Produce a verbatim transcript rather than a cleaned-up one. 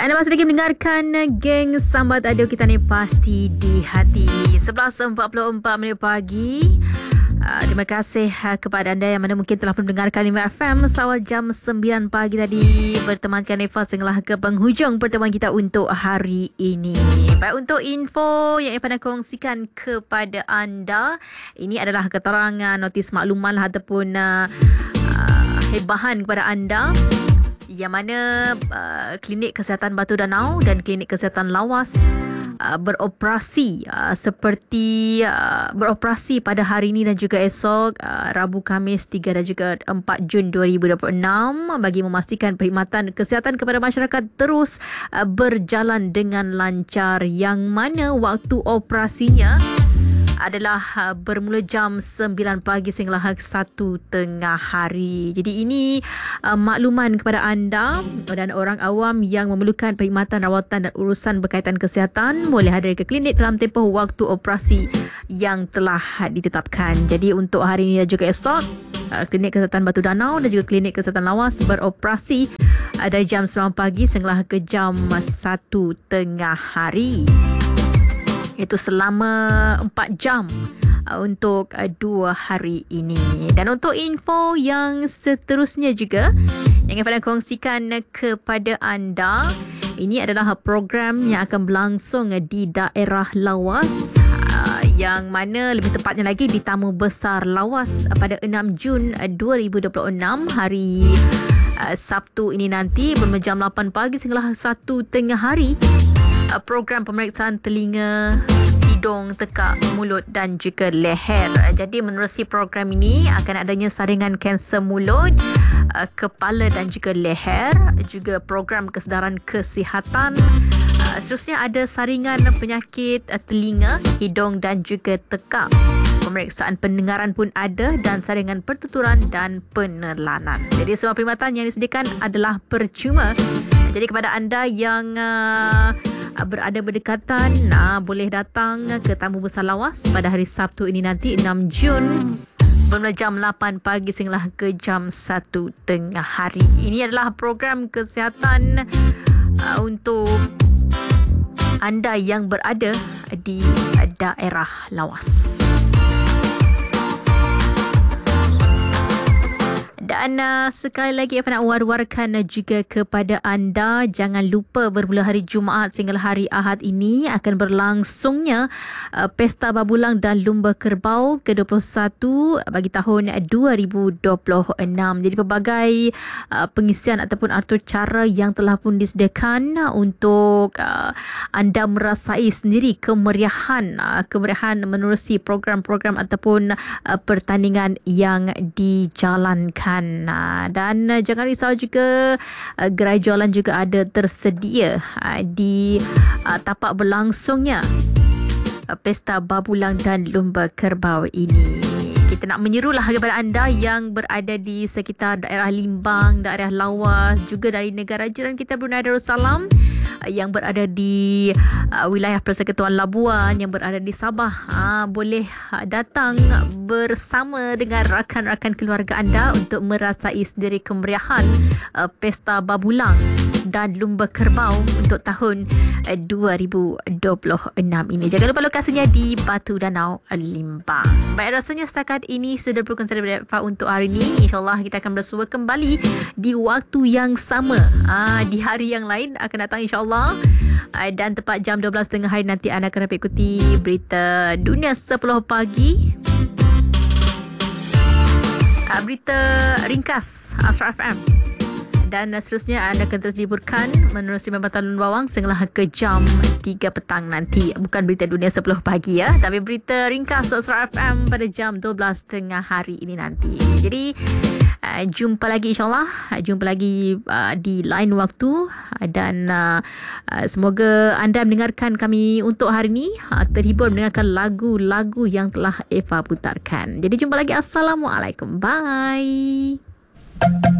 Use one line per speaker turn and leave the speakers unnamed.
Anda masih lagi mendengarkan Geng Sambat Audio kita ni pasti di hati. sebelas empat puluh empat minit pagi. Uh, terima kasih uh, kepada anda yang mana mungkin telah mendengarkan lima F M awal jam sembilan pagi tadi. Bertemankan Eva sehinggalah ke penghujung pertemuan kita untuk hari ini. Baik, untuk info yang Eva nak kongsikan kepada anda, ini adalah keterangan notis makluman ataupun uh, uh, hebahan kepada anda, yang mana uh, Klinik Kesihatan Batu Danau dan Klinik Kesihatan Lawas uh, beroperasi uh, seperti uh, beroperasi pada hari ini dan juga esok, uh, Rabu, Khamis tiga dan juga empat Jun dua ribu dua puluh enam, bagi memastikan perkhidmatan kesihatan kepada masyarakat terus uh, berjalan dengan lancar, yang mana waktu operasinya adalah uh, bermula jam sembilan pagi sehinggalah satu tengah hari. Jadi ini uh, makluman kepada anda dan orang awam yang memerlukan perkhidmatan rawatan dan urusan berkaitan kesihatan, boleh hadir ke klinik dalam tempoh waktu operasi yang telah ditetapkan. Jadi untuk hari ini dan juga esok, uh, Klinik Kesihatan Batu Danau dan juga Klinik Kesihatan Lawas beroperasi uh, dari jam sembilan pagi sehinggalah ke jam satu tengah hari. Itu selama empat jam uh, untuk uh, dua hari ini. Dan untuk info yang seterusnya juga yang saya nak kongsikan kepada anda, ini adalah program yang akan berlangsung di daerah Lawas, uh, yang mana lebih tepatnya lagi di Tamu Besar Lawas uh, pada enam Jun dua ribu dua puluh enam, hari uh, Sabtu ini nanti, bermula jam lapan pagi sehinggalah satu tengah hari. Program pemeriksaan telinga, hidung, tekak, mulut dan juga leher. Jadi menerusi program ini akan adanya saringan kanser mulut, kepala dan juga leher, juga program kesedaran kesihatan. Seterusnya ada saringan penyakit telinga, hidung dan juga tekak. Pemeriksaan pendengaran pun ada, dan saringan pertuturan dan penelanan. Jadi semua perkhidmatan yang disediakan adalah percuma. Jadi kepada anda yang uh, berada berdekatan, nah, boleh datang ke Tamu Besar Lawas pada hari Sabtu ini nanti enam Jun, bermula jam lapan pagi sehinggalah ke jam satu tengah hari. Ini adalah program kesihatan uh, untuk anda yang berada di daerah Lawas. Dan uh, sekali lagi saya nak war-warkan uh, juga kepada anda, jangan lupa bermula hari Jumaat sehingga hari Ahad ini akan berlangsungnya uh, Pesta Babulang dan Lumba Kerbau ke dua puluh satu bagi tahun dua ribu dua puluh enam. Jadi pelbagai uh, pengisian ataupun atur cara yang telah pun disediakan uh, untuk uh, anda merasai sendiri kemeriahan uh, kemeriahan menerusi program-program ataupun uh, pertandingan yang dijalankan. Nah, dan uh, jangan risau juga, uh, gerai jualan juga ada tersedia uh, di uh, tapak berlangsungnya uh, Pesta Babulang dan Lumba Kerbau ini. Kita nak menyerulah kepada anda yang berada di sekitar daerah Limbang, daerah Lawas, juga dari negara jiran kita Brunei Darussalam, yang berada di uh, wilayah Persekutuan Labuan, yang berada di Sabah, uh, boleh uh, datang bersama dengan rakan-rakan keluarga anda untuk merasai sendiri kemeriahan uh, Pesta Babulang dan Lumba Kerbau untuk tahun uh, dua ribu dua puluh enam ini. Jangan lupa lokasinya di Batu Danau, Limbang. Baik, rasanya setakat ini sudah perlukan saya berdapat untuk hari ini. InsyaAllah kita akan bersua kembali di waktu yang sama, uh, di hari yang lain akan datang insyaAllah. Uh, dan tepat jam dua belas tengah hari nanti anda akan dapat ikuti berita dunia sepuluh pagi. Uh, berita ringkas Astra F M. Dan seterusnya anda akan terus dihiburkan menerusi Membatan Lun Bawang sehinggalah ke jam tiga petang nanti. Bukan berita dunia sepuluh pagi ya, tapi berita ringkas Astra F M pada jam dua belas tengah hari ini nanti. Jadi uh, jumpa lagi insyaAllah. Uh, jumpa lagi uh, di lain waktu. Uh, dan uh, uh, semoga anda mendengarkan kami untuk hari ini uh, terhibur mendengarkan lagu-lagu yang telah Eva putarkan. Jadi jumpa lagi. Assalamualaikum. Bye.